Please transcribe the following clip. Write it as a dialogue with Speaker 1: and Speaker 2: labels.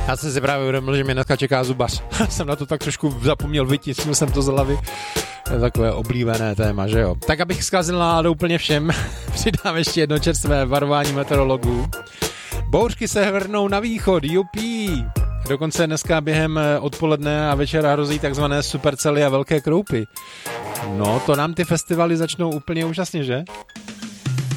Speaker 1: Já jsem si právě uvědomil, že mě dneska čeká zubař. Jsem na to tak trošku zapomněl, vytisknul jsem to z hlavy. To je takové oblíbené téma, že jo. Tak abych zkazil náladu úplně všem, přidám ještě jedno čerstvé varování meteorologů. Bouřky se vrnou na východ, jupí. Dokonce dneska během odpoledne a večera hrozí takzvané supercely a velké kroupy. No, to nám ty festivaly začnou úplně úžasně, že?